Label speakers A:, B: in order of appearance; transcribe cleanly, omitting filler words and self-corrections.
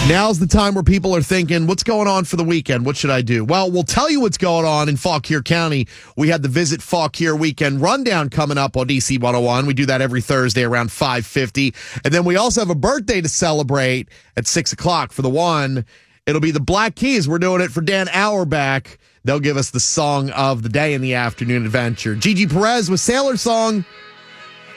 A: Now's the time where people are thinking, what's going on for the weekend? What should I do? Well, we'll tell you what's going on in Fauquier County. We had the Visit Fauquier Weekend Rundown coming up on DC 101. We do that every Thursday around 5:50. And then we also have a birthday to celebrate at 6 o'clock for the one. It'll be the Black Keys. We're doing it for Dan Auerbach. They'll give us the song of the day in the afternoon adventure. Gigi Perez with Sailor Song.